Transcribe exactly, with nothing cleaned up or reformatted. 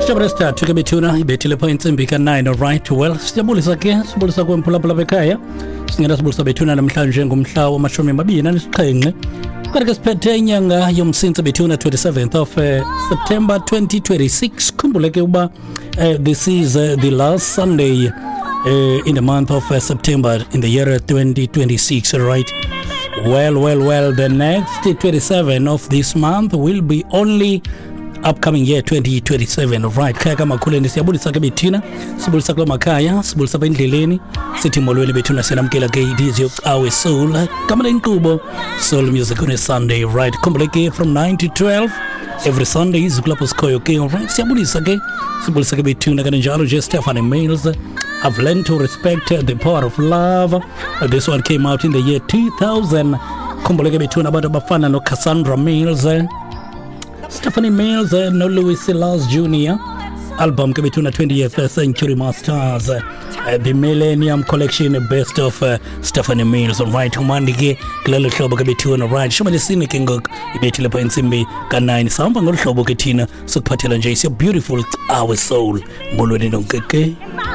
Shabra star tuke betuna ibetile points mbika nine right well siyabulisa ke sibulisa kwemphulaphula bekhaya singena sibulisa betuna namhlanje ngomhla wamashumi amabili nesixhenxe kanti ke siphethe inyanga yomsintsi betuna twenty-seventh of uh, September twenty twenty-six khumbule ke uba uh, this is uh, the last Sunday uh, in the month of uh, September in the year twenty twenty-six, right? Well, well, well, the next twenty-seven of this month will be only upcoming year twenty twenty-seven, right? Kaya kama kule ni siyabulisa ke betina, sibulisa kwa makaya, sibulisa pa indleleni, sithi molweni betuna senamkela ke it is your our soul. Kama na inkubo, soul music on a Sunday, right? Kumbule ke from nine to twelve, every Sunday is Global Skoyo ke, right? Siyabulisa ke, sibulisa ke betuna ka njalo je Stephanie Mills. I've learned to respect the power of love. Uh, this one came out in the year two thousand. Kumbule ke betuna abantu abafana no Cassandra Mills. Stephanie Mills, uh, no Louis Silas Junior Album ke betuna twentieth Century Masters, uh, the Millennium Collection, best of uh, Stephanie Mills, right? Umandike kulelo hlobo ke betuna, right? Shoma lesine ke ngok ibethile pa insimbi ka nine samba ngolo hlobo ke thina sokuphathela nje is your beautiful our soul molweni nonkeke.